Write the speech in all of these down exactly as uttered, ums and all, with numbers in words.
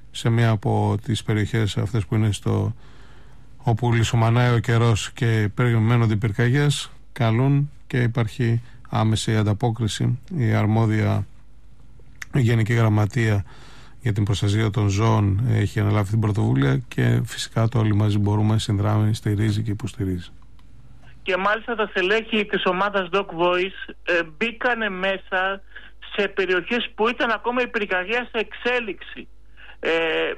σε μία από τις περιοχές αυτές που είναι στο, όπου λησομανάει ο καιρός και περιμένονται οι πυρκαγιές, καλούν και υπάρχει άμεση ανταπόκριση. Η αρμόδια η Γενική Γραμματεία για την Προστασία των Ζώων έχει αναλάβει την πρωτοβουλία και φυσικά το όλοι μαζί μπορούμε, συνδράμει, στηρίζει και υποστηρίζει. Και μάλιστα τα στελέχη της ομάδας Doc Voice ε, μπήκανε μέσα σε περιοχές που ήταν ακόμα η πυρκαγιά σε εξέλιξη. Ε,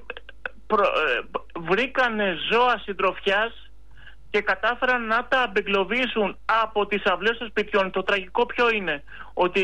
προ, ε, βρήκανε ζώα συντροφιάς και κατάφεραν να τα απεγκλωβίσουν από τις αυλές των σπιτιών. Το τραγικό ποιο είναι? Ότι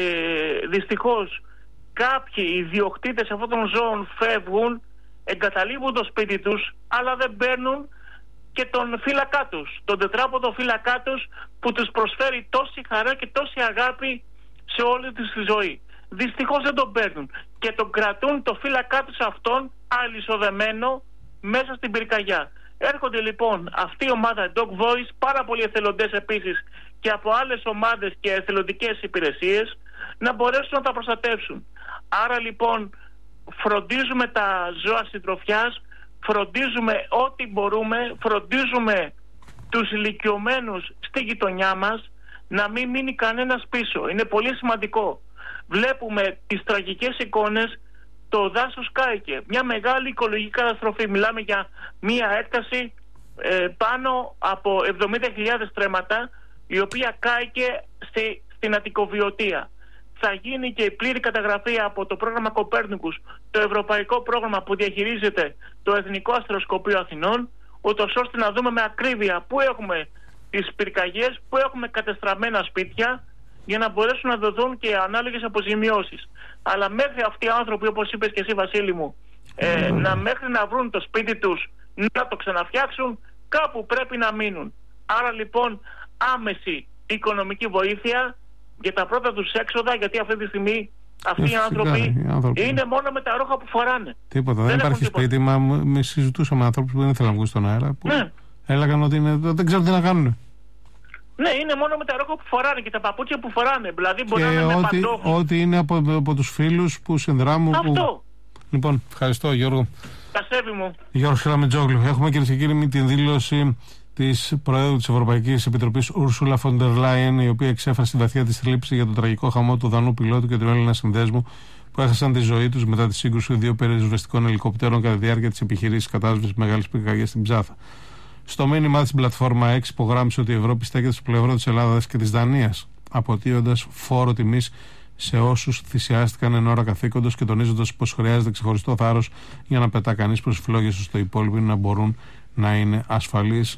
ε, δυστυχώς κάποιοι ιδιοκτήτες αυτών των ζώων φεύγουν, εγκαταλείπουν το σπίτι τους, αλλά δεν παίρνουν και τον φύλακά τους, τον τετράποδο φύλακά τους, που τους προσφέρει τόση χαρά και τόση αγάπη σε όλη τους τη ζωή. Δυστυχώς δεν τον παίρνουν και τον κρατούν το φύλακά τους αυτόν αλυσοδεμένο μέσα στην πυρκαγιά. Έρχονται λοιπόν αυτή η ομάδα Doc Voice, πάρα πολλοί εθελοντές επίσης και από άλλες ομάδες και εθελοντικές υπηρεσίες, να μπορέσουν να τα προστατεύσουν. Άρα λοιπόν φροντίζουμε τα ζώα συντροφιάς, φροντίζουμε ό,τι μπορούμε, φροντίζουμε τους ηλικιωμένους στη γειτονιά μας, να μην μείνει κανένας πίσω. Είναι πολύ σημαντικό. Βλέπουμε τις τραγικές εικόνες, το δάσος κάηκε, μια μεγάλη οικολογική καταστροφή. Μιλάμε για μια έκταση ε, πάνω από εβδομήντα χιλιάδες στρέμματα, η οποία κάηκε στη, στην Αττικοβιωτία. Θα γίνει και η πλήρη καταγραφή από το πρόγραμμα Κοπέρνικους, το ευρωπαϊκό πρόγραμμα που διαχειρίζεται το Εθνικό Αστεροσκοπείο Αθηνών, ούτως ώστε να δούμε με ακρίβεια πού έχουμε τις πυρκαγιές, πού έχουμε κατεστραμμένα σπίτια, για να μπορέσουν να δοθούν και ανάλογες αποζημιώσεις. Αλλά μέχρι αυτοί οι άνθρωποι, όπως είπες και εσύ Βασίλη μου, ε, να μέχρι να βρουν το σπίτι τους, να το ξαναφτιάξουν, κάπου πρέπει να μείνουν. Άρα λοιπόν άμεση οικονομική βοήθεια για τα πρώτα τους έξοδα, γιατί αυτή τη στιγμή αυτοί οι άνθρωποι, οι άνθρωποι είναι μόνο με τα ρόχα που φοράνε. Τίποτα, δεν, δεν υπάρχει σπίτι. Μα με συζητούσαμε με ανθρώπους που δεν ήθελαν να βγουν στον αέρα, που ναι. έλεγαν ότι είναι, δεν ξέρουν τι να κάνουν. Ναι, είναι μόνο με τα ρόχα που φοράνε και τα παπούτσια που φοράνε. Δηλαδή μπορεί και να είναι με παντόφλους. Ό,τι είναι από, από τους φίλους που συνδράμουν. Αυτό. Που... Λοιπόν, ευχαριστώ Γιώργο. Κασέβη μου. Γιώργο Χελαμετζόγλου. Έχουμε κυρίες και κύριοι την δήλωση της Προέδρου της Ευρωπαϊκής Επιτροπής Ursula von der Leyen, η οποία εξέφρασε τη βαθιά της θλίψη για τον τραγικό χαμό του Δανού πιλότου και του Έλληνα συνδέσμου που έχασαν τη ζωή τους μετά τη σύγκρουση δύο πυροσβεστικών ελικοπτέρων κατά τη διάρκεια της επιχειρήσης κατάσβεσης μεγάλης πυρκαγιάς στην Ψάθα. Στο μήνυμά της πλατφόρμα X υπογράμμισε ότι η Ευρώπη στέκεται στο πλευρό της Ελλάδας και της Δανίας, αποτείοντας φόρο τιμής σε όσους θυσιάστηκαν εν ώρα καθήκοντος και τονίζοντας πως χρειάζεται ξεχωριστό θάρρος για να πετά κανείς προσφυλόγες ώστε οι υπόλοιποι να μπορούν να είναι ασφαλείς.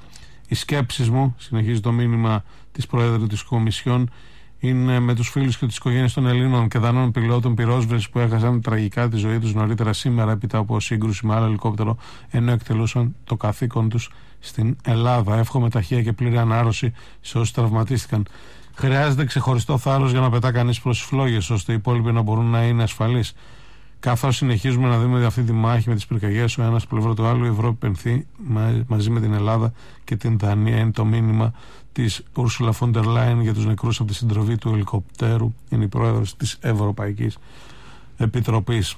Οι σκέψεις μου, συνεχίζει το μήνυμα της Προέδρου της Κομισιόν, είναι με τους φίλους και τις οικογένειες των Ελλήνων και Δανών πιλότων πυρόσβεσης που έχασαν τραγικά τη ζωή τους νωρίτερα σήμερα έπειτα από σύγκρουση με άλλο ελικόπτερο ενώ εκτελούσαν το καθήκον τους στην Ελλάδα. Εύχομαι ταχεία και πλήρη ανάρρωση σε όσους τραυματίστηκαν. Χρειάζεται ξεχωριστό θάρρος για να πετά κανείς προσφυλόγες ώστε οι υπόλοιποι να μπορούν να είναι ασφαλείς. Καθώς συνεχίζουμε να δούμε αυτή τη μάχη με τις πυρκαγιές ο ένας πλευρό του άλλου, η Ευρώπη πενθεί μαζί με την Ελλάδα και την Δανία. Είναι το μήνυμα της Ursula von der Leyen για τους νεκρούς από τη συντροφή του ελικοπτέρου. Είναι η πρόεδρος της Ευρωπαϊκής Επιτροπής.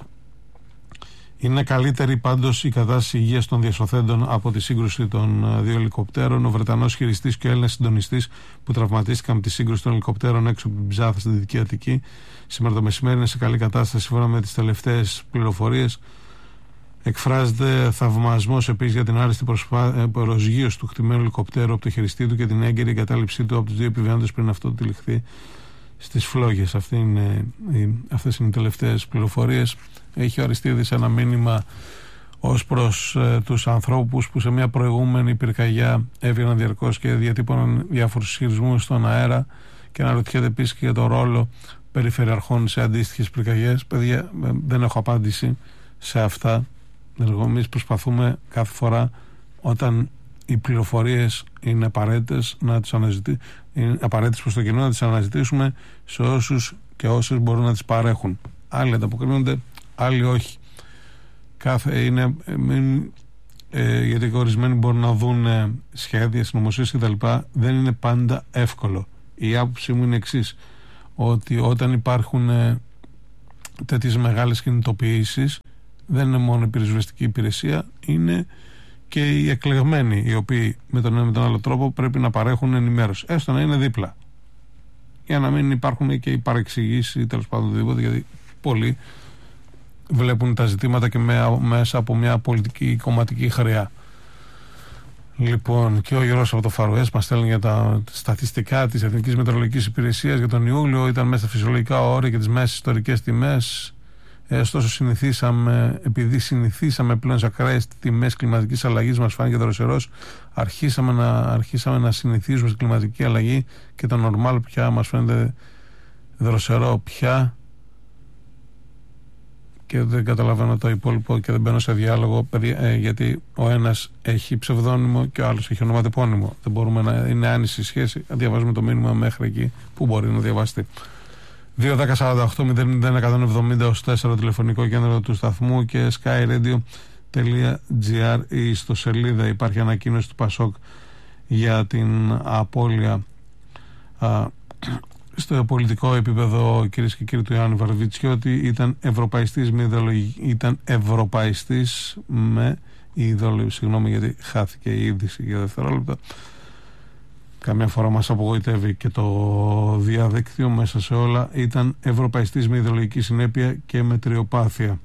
Είναι καλύτερη πάντως η κατάσταση υγείας των διασωθέντων από τη σύγκρουση των δύο ελικοπτέρων. Ο Βρετανός χειριστής και ο Έλληνας συντονιστής που τραυματίστηκαν με τη σύγκρουση των ελικοπτέρων έξω από την Ψάθα στη Δυτική Αττική σήμερα το μεσημέρι είναι σε καλή κατάσταση σύμφωνα με τις τελευταίες πληροφορίες. Εκφράζεται θαυμασμός επίσης για την άριστη προσγείωση του χτυμένου ελικοπτέρου από το χειριστή του και την έγκαιρη εγκατάλειψή του από τους δύο επιβιώνοντες πριν αυτό τυλιχθεί στις φλόγες. Αυτή είναι, αυτές είναι οι τελευταίες πληροφορίες. Έχει οριστεί ήδη σε ένα μήνυμα ως προς ε, τους ανθρώπους που σε μια προηγούμενη πυρκαγιά έβγαιναν διαρκώς και διατύπωναν διάφορους ισχυρισμούς στον αέρα και αναρωτιέται επίσης και για το ρόλο περιφερειαρχών σε αντίστοιχες πυρκαγιές. Παιδιά, δεν έχω απάντηση σε αυτά. Εμείς προσπαθούμε κάθε φορά όταν οι πληροφορίες είναι απαραίτητες να τις αναζητήσουμε, είναι απαραίτητες προς το κοινό να τις αναζητήσουμε σε όσους και όσες μπορούν να τις παρέχουν. Άλλοι ανταποκρίνονται, άλλοι όχι. Κάθε είναι, μην, ε, γιατί ορισμένοι μπορούν να δουν ε, σχέδια, συνωμοσίες κτλ. Δεν είναι πάντα εύκολο. Η άποψή μου είναι εξής, ότι όταν υπάρχουν ε, τέτοιες μεγάλες κινητοποιήσεις δεν είναι μόνο η πυροσβεστική υπηρεσία, είναι και οι εκλεγμένοι, οι οποίοι με τον ένα με τον άλλο τρόπο πρέπει να παρέχουν ενημέρωση, έστω να είναι δίπλα, για να μην υπάρχουν και οι παρεξηγήσεις ή τέλος πάντων οτιδήποτε, γιατί πολλοί βλέπουν τα ζητήματα και με, μέσα από μια πολιτική κομματική χρειά. Λοιπόν, και ο Γιώργος από το Φαρουές μας στέλνει για τα στατιστικά της Εθνικής Μετεωρολογικής Υπηρεσίας για τον Ιούλιο. Ήταν μέσα στα φυσιολογικά όρια και τις μέσες ιστορικές τιμές. Ε, ωστόσο, συνηθίσαμε, επειδή συνηθίσαμε πλέον σε ακραίες τιμές κλιματικής αλλαγής, μας φάνηκε δροσερός. Αρχίσαμε να, αρχίσαμε να συνηθίζουμε στην κλιματική αλλαγή και το normal πια μας φαίνεται δροσερό πια. Και δεν καταλαβαίνω το υπόλοιπο και δεν μπαίνω σε διάλογο, παιδιά, ε, γιατί ο ένας έχει ψευδόνυμο και ο άλλος έχει ονοματεπώνυμο. Δεν μπορούμε να είναι άνηση σχέση. Διαβάζουμε το μήνυμα μέχρι εκεί που μπορεί να διαβαστεί. δύο δέκα σαράντα οκτώ μηδέν μηδέν εκατόν εβδομήντα ως τέσσερα τηλεφωνικό κέντρο του σταθμού και skyradio τελεία gr η ιστοσελίδα. Υπάρχει ανακοίνωση του Πασόκ για την απώλεια α, στο πολιτικό επίπεδο, κυρίες και κύριοι, του Ιωάννη Βαρβιτσιώτη. Ήταν ευρωπαϊστής με ιδεολογική, ήταν ευρωπαϊστής με ιδεολογική, συγγνώμη γιατί χάθηκε η είδηση για δευτερόλεπτα. Καμιά φορά μας απογοητεύει και το διαδίκτυο μέσα σε όλα. Ήταν ευρωπαϊστής με ιδεολογική συνέπεια και μετριοπάθεια.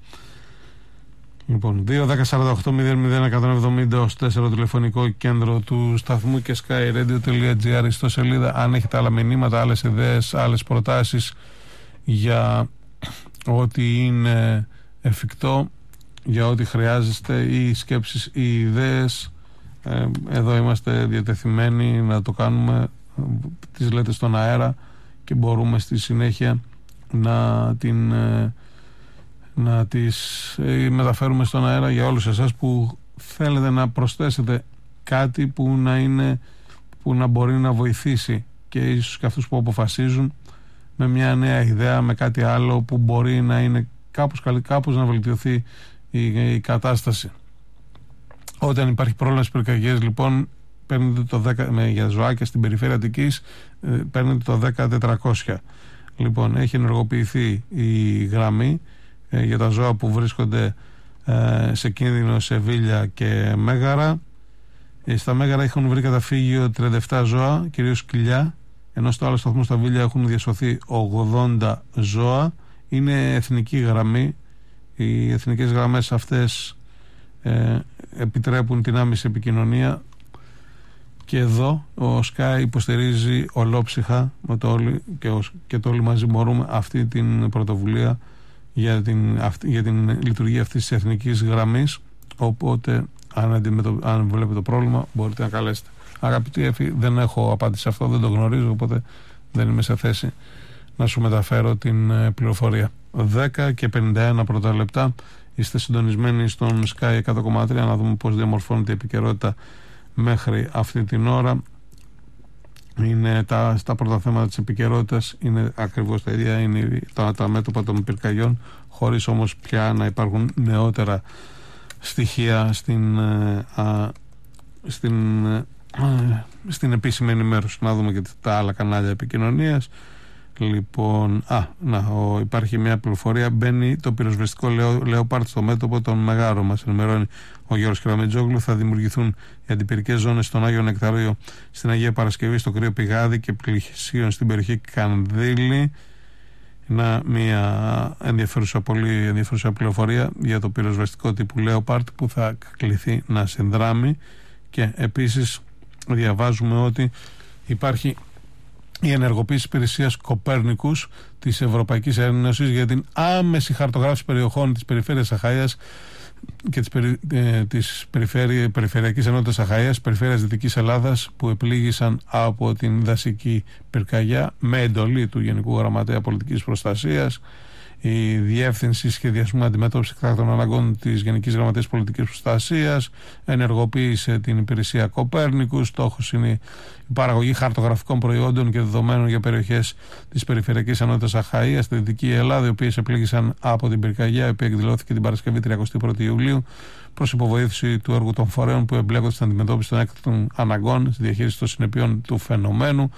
Λοιπόν, δύο δέκα σαράντα οκτώ μηδέν μηδέν εκατόν εβδομήντα ως τέσσερα τηλεφωνικό κέντρο του σταθμού και skyradio τελεία gr στο σελίδα. Αν έχετε άλλα μηνύματα, άλλες ιδέες, άλλες προτάσεις για ό,τι είναι εφικτό, για ό,τι χρειάζεστε, ή σκέψεις ή ιδέες, ε, εδώ είμαστε διατεθειμένοι να το κάνουμε. Τις λέτε στον αέρα και μπορούμε στη συνέχεια να την... Ε, να τις μεταφέρουμε στον αέρα για όλους εσάς που θέλετε να προσθέσετε κάτι που να είναι, που να μπορεί να βοηθήσει και ίσως και αυτούς που αποφασίζουν με μια νέα ιδέα, με κάτι άλλο που μπορεί να είναι κάπως, κάπως να βελτιωθεί η, η κατάσταση. Όταν υπάρχει πρόβλημα στις πυρκαγιές, λοιπόν, παίρνετε το δέκα, με, για ζωάκια στην περιφέρεια Αττικής, παίρνετε το δέκα τετρακόσια. Λοιπόν, έχει ενεργοποιηθεί η γραμμή ε, για τα ζώα που βρίσκονται ε, σε κίνδυνο σε Βίλια και Μέγαρα. Ε, στα Μέγαρα έχουν βρει καταφύγιο τριάντα επτά ζώα, κυρίως σκυλιά, ενώ στο άλλο σταθμό στα Βίλια έχουν διασωθεί ογδόντα ζώα. Είναι εθνική γραμμή. Οι εθνικές γραμμές αυτές ε, επιτρέπουν την άμεση επικοινωνία και εδώ ο Sky υποστηρίζει ολόψυχα με το όλοι, και, ο, και το όλοι μαζί μπορούμε αυτή την πρωτοβουλία για την, αυτή, για την λειτουργία αυτής της εθνικής γραμμής. Οπότε αν, αντιμετω, αν βλέπετε το πρόβλημα μπορείτε να καλέσετε. Αγαπητοί Εφη, δεν έχω απάντηση σε αυτό, δεν το γνωρίζω, οπότε δεν είμαι σε θέση να σου μεταφέρω την ε, πληροφορία. Δέκα και πενήντα ένα πρώτα λεπτά, είστε συντονισμένοι στον Sky εκατό κόμμα τρία, να δούμε πώς διαμορφώνεται η επικαιρότητα μέχρι αυτή την ώρα. Είναι τα, στα πρώτα θέματα της επικαιρότητας είναι ακριβώς τα ίδια, είναι τα, τα μέτωπα των πυρκαγιών, χωρίς όμως πια να υπάρχουν νεότερα στοιχεία στην, α, στην, α, στην επίσημη ενημέρωση. Να δούμε και τα άλλα κανάλια επικοινωνίας. Λοιπόν, α, να, ο, υπάρχει μια πληροφορία. Μπαίνει το πυροσβεστικό Λέοπαρτ στο μέτωπο των Μεγάρων. Μας ενημερώνει ο Γιώργος Κεραμετζόγλου. Θα δημιουργηθούν οι αντιπυρικές ζώνες στον Άγιο Νεκταρίο, στην Αγία Παρασκευή, στο Κρύο Πηγάδι και πλησίων στην περιοχή Κανδύλη. Να, μια ενδιαφέρουσα, πολύ ενδιαφέρουσα πληροφορία για το πυροσβεστικό τύπου Λέοπαρτ που θα κληθεί να συνδράμει. Και επίσης διαβάζουμε ότι υπάρχει η ενεργοποίηση υπηρεσίας Κοπέρνικους της Ευρωπαϊκής Ένωσης για την άμεση χαρτογράφηση περιοχών της περιφέρειας Αχαΐας και της, περι, ε, της περιφέρει, Περιφερειακής Ενότητας Αχαΐας, περιφέρειας Δυτικής Ελλάδας, που επλήγησαν από την δασική πυρκαγιά, με εντολή του Γενικού Γραμματέα Πολιτικής Προστασίας. Η Διεύθυνση Σχεδιασμού Αντιμετώπισης Εκτάκτων Αναγκών της Γενικής Γραμματείας Πολιτικής Προστασίας ενεργοποίησε την υπηρεσία Κοπέρνικου. Στόχος είναι η παραγωγή χαρτογραφικών προϊόντων και δεδομένων για περιοχές της Περιφερειακής Ενότητας Αχαΐας στη Δυτική Ελλάδα, οι οποίες επλήγησαν από την πυρκαγιά, η οποία εκδηλώθηκε την Παρασκευή τριαντάφυλλου πρώτη Ιουλίου, προς υποβοήθηση του έργου των φορέων που εμπλέκονται στην αντιμετώπιση των έκτακτων αναγκών, στη διαχείριση των συνεπειών του φαινομένου.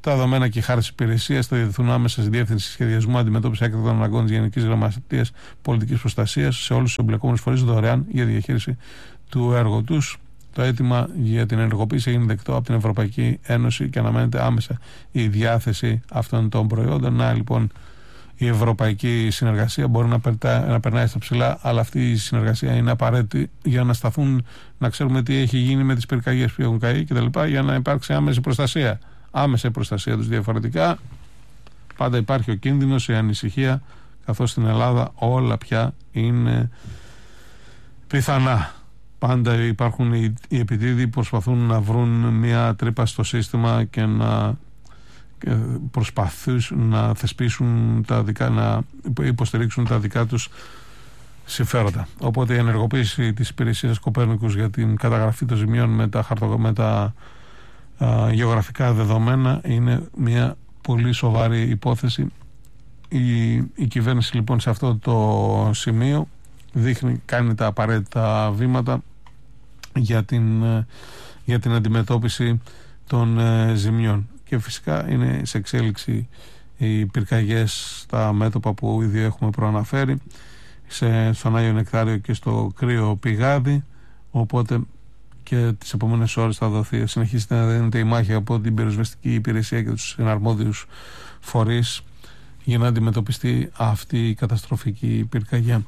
Τα δεδομένα και η χάρτη υπηρεσία θα διαδοθούν άμεσα στη Διεύθυνση Σχεδιασμού Αντιμετώπιση Έκτακτων Αναγκών τη Γενική Γραμματεία Πολιτική Προστασία σε όλου του εμπλεκόμενου φορεί δωρεάν για διαχείριση του έργου του. Το αίτημα για την ενεργοποίηση έγινε δεκτό από την Ευρωπαϊκή Ένωση και αναμένεται άμεσα η διάθεση αυτών των προϊόντων. Να λοιπόν, η ευρωπαϊκή συνεργασία μπορεί να, περτά, να περνάει στα ψηλά, αλλά αυτή η συνεργασία είναι απαραίτητη για να σταθούν, να ξέρουμε τι έχει γίνει με τις πυρκαγιές που έχουν καεί κτλ. Για να υπάρξει άμεση προστασία. Άμεση προστασία τους. Διαφορετικά, πάντα υπάρχει ο κίνδυνος, η ανησυχία, καθώς στην Ελλάδα όλα πια είναι πιθανά. Πάντα υπάρχουν οι, οι επιτίδοι που προσπαθούν να βρουν μια τρύπα στο σύστημα και να προσπαθούν να θεσπίσουν τα δικά, να υποστηρίξουν τα δικά τους συμφέροντα. Οπότε η ενεργοποίηση της υπηρεσίας Κοπέρνικους για την καταγραφή των ζημιών με τα, χαρτο, με τα α, γεωγραφικά δεδομένα είναι μια πολύ σοβαρή υπόθεση. Η, η κυβέρνηση λοιπόν σε αυτό το σημείο δείχνει, κάνει τα απαραίτητα βήματα για την, για την αντιμετώπιση των ε, ζημιών. Και φυσικά είναι σε εξέλιξη οι πυρκαγιές στα μέτωπα που ήδη έχουμε προαναφέρει, σε, στον Άγιο Νεκτάριο και στο Κρύο Πηγάδι, οπότε και τις επόμενες ώρες θα δοθεί, συνεχίζεται να δίνεται η μάχη από την πυροσβεστική υπηρεσία και τους συναρμόδιους φορείς για να αντιμετωπιστεί αυτή η καταστροφική πυρκαγιά.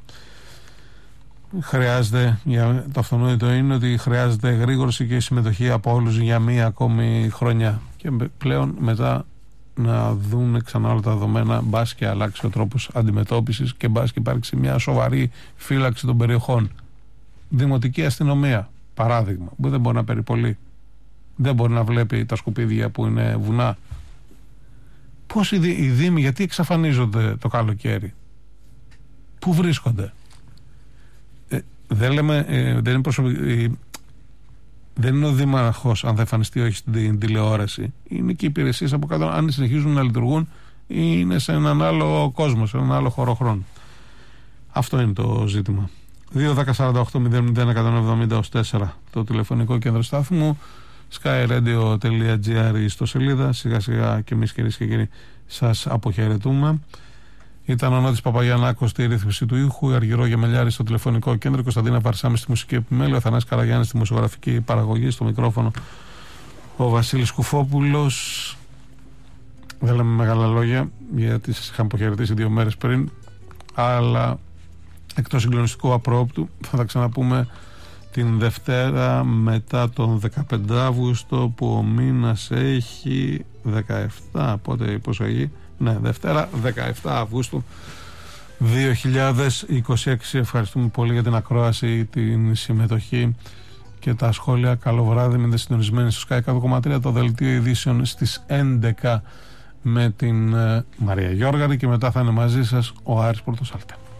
Χρειάζεται, το αυτονόητο είναι ότι χρειάζεται γρήγορση και συμμετοχή από όλους για μία ακόμη χρονιά και πλέον μετά να δουν ξανά όλα τα δεδομένα, μπας και αλλάξει ο τρόπος αντιμετώπισης και μπας και υπάρξει μια σοβαρή φύλαξη των περιοχών. Δημοτική αστυνομία, παράδειγμα, που δεν μπορεί να περιπολεί, δεν μπορεί να βλέπει τα σκουπίδια που είναι βουνά. Πώς οι, οι δήμοι, γιατί εξαφανίζονται το καλοκαίρι, πού βρίσκονται? Ε, δεν λέμε, ε, δεν είναι προσωπική, δεν είναι ο δήμαρχος αν θα εμφανιστεί όχι στην τηλεόραση. Είναι και οι υπηρεσίες από κάτω, αν συνεχίζουν να λειτουργούν, είναι σε έναν άλλο κόσμο, σε έναν άλλο χώρο χρόνου. Αυτό είναι το ζήτημα. δύο δέκα σαράντα οκτώ μηδέν μηδέν εκατόν εβδομήντα τέσσερα το τηλεφωνικό κέντρο στάθμου, skyradio τελεία gr η ιστοσελίδα. Σιγά σιγά και εμείς, κυρίες και κύριοι, σας αποχαιρετούμε. Ήταν ο Νότης Παπαγιαννάκος στη ρύθμιση του ήχου, η Αργυρό Γεμελιάρη στο τηλεφωνικό κέντρο, Κωνσταντίνα Βαρσάμι στη μουσική επιμέλεια, ο Θανάσης Καραγιάννης στη μουσιογραφική παραγωγή, στο μικρόφωνο ο Βασίλης Κουφόπουλος. Δεν λέμε μεγάλα λόγια, γιατί σας είχαμε αποχαιρετήσει δύο μέρες πριν, αλλά εκτός συγκλονιστικού απρόπτου θα τα ξαναπούμε την Δευτέρα μετά τον δεκαπέντε Αύγουστο, που ο μήνας έχει δεκαεπτά, πότε η προσοχή, ναι, Δευτέρα δεκαεπτά Αυγούστου δύο χιλιάδες είκοσι έξι. Ευχαριστούμε πολύ για την ακρόαση, την συμμετοχή και τα σχόλια. Καλό βράδυ, μείνετε συντονισμένοι στο Sky εκατό κόμμα τρία, το δελτίο ειδήσεων στις έντεκα με την ε, Μαρία Γιώργαρη, και μετά θα είναι μαζί σας ο Άρης Πορτοσάλτε.